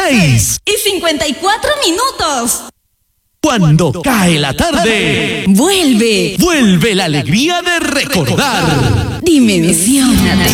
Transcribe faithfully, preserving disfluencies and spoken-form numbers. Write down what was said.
seis y cincuenta y cuatro minutos. Cuando cae la tarde, vuelve, vuelve la alegría de recordar. Dimensiónate.